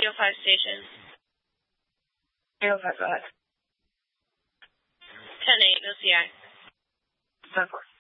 805 station. 805, go ahead. 10-8, no CI. 10-4.